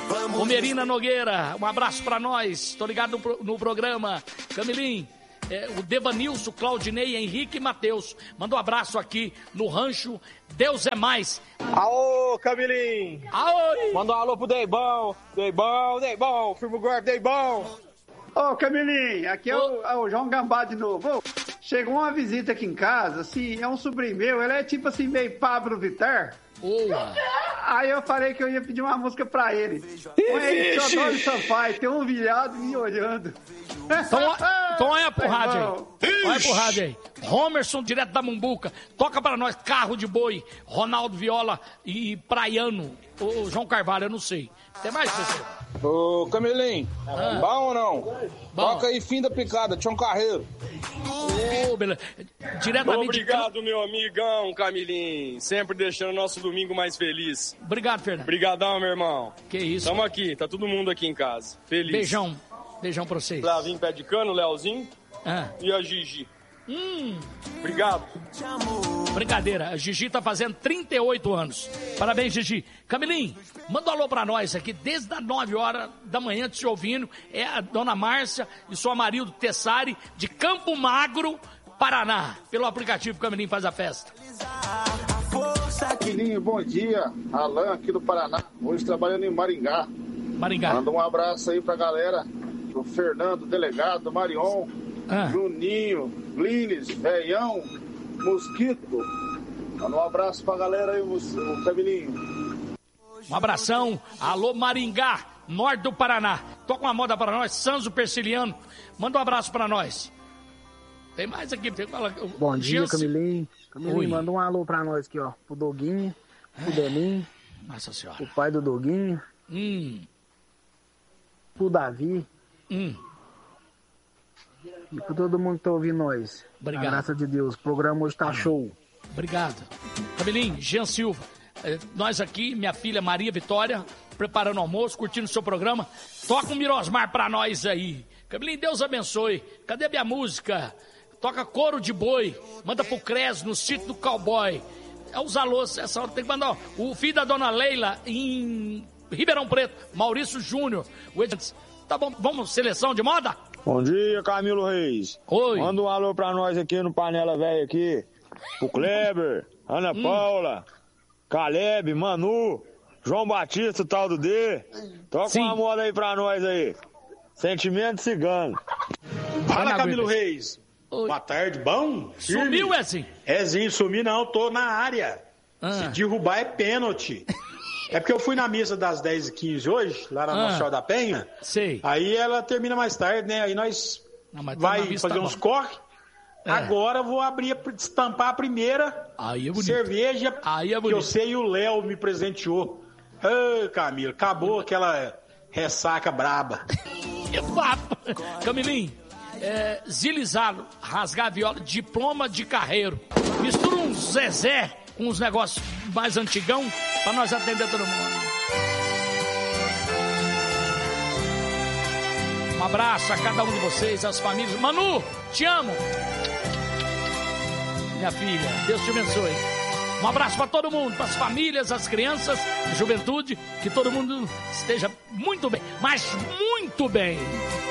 O Merina Nogueira, um abraço pra nós. Tô ligado no programa. Camilim, o Devanilson, Claudinei, Henrique e Matheus. Manda um abraço aqui no rancho Deus é Mais. Aô, Camilim. Aô. Manda um alô pro Deibão. Deibão. Firmo Guarda, Deibão. Ô, Camilim, aqui é o João Gambá de novo. Ô, chegou uma visita aqui em casa, assim, é um sobrinho meu, ele é tipo assim, meio Pablo Vittar. Boa. Aí eu falei que eu ia pedir uma música pra ele. Põe aí, Teodoro Sampaio, tem um vilhado me olhando. Então olha pro rádio aí. Olha pro rádio aí. Homerson, direto da Mumbuca. Toca para nós, Carro de Boi, Ronaldo Viola e Praiano. O João Carvalho, eu não sei. Tem mais, pessoal? Ô, Camilim, bom ou não? Bom. Toca aí, Fim da Picada, Tião Carreiro. Beleza. Diretamente. Obrigado, meu amigão Camilim. Sempre deixando o nosso domingo mais feliz. Obrigado, Fernando. Obrigadão, meu irmão. Que isso. Tamo aqui, tá todo mundo aqui em casa. Feliz. Beijão pra vocês. Flavinho Pé de Cano, Leozinho e a Gigi. Obrigado. Brincadeira, a Gigi tá fazendo 38 anos. Parabéns, Gigi. Camilim, manda um alô pra nós aqui, desde as 9 horas da manhã, te ouvindo. É a dona Márcia e seu marido Tessari, de Campo Magro, Paraná. Pelo aplicativo Camilim faz a festa. Camilim, bom dia. Alan, aqui do Paraná. Hoje trabalhando em Maringá. Manda um abraço aí pra galera. O Fernando, delegado, Marion, Juninho, Glines, Veião, Mosquito. Manda um abraço pra galera aí, o Camilinho. Um abração. Alô, Maringá, norte do Paraná. Toca uma moda pra nós, Sanzo Persiliano. Manda um abraço pra nós. Tem mais aqui. Bom dia, Camilim. Camilim, manda um alô pra nós aqui, ó. Pro Doguinho, pro Denim. Nossa Senhora. O pai do Doguinho. Pro Davi. E por todo mundo que tá ouvindo nós. Obrigado. A graça de Deus. O programa hoje tá show. Obrigado. Camilim, Jean Silva. Nós aqui, minha filha Maria Vitória, preparando o almoço, curtindo o seu programa. Toca um Mirosmar pra nós aí. Camilim, Deus abençoe. Cadê minha música? Toca Coro de Boi. Manda pro Cres, no sítio do Cowboy. É os alôs. Essa hora tem que mandar. O filho da dona Leila em Ribeirão Preto, Maurício Júnior. Tá bom, vamos, seleção de moda? Bom dia, Camilo Reis. Oi. Manda um alô pra nós aqui no Panela Velha aqui. O Kleber, Ana Paula, Caleb, Manu, João Batista, tal do D. Toca uma moda aí pra nós aí. Sentimento cigano. Fala, Camilo Reis. Oi. Boa tarde, bom? Sumiu, Ezinho? Ezinho, sumi não, tô na área. Se derrubar é pênalti. É porque eu fui na missa das 10h15 hoje, lá na Nossa Senhora da Penha. Sei. Aí ela termina mais tarde, né? Aí nós vai fazer uns corre. Agora eu vou estampar a primeira cerveja que eu sei e o Léo me presenteou. Ô, Camilo, acabou aquela ressaca braba. Camilim, zilizado, rasgar a viola, diploma de carreiro. Mistura um Zezé com uns negócios mais antigão pra nós atender todo mundo. Um abraço a cada um de vocês, as famílias. Manu, te amo. Minha filha, Deus te abençoe. Um abraço pra todo mundo, pras famílias, as crianças, a juventude, que todo mundo esteja muito bem, mas muito bem.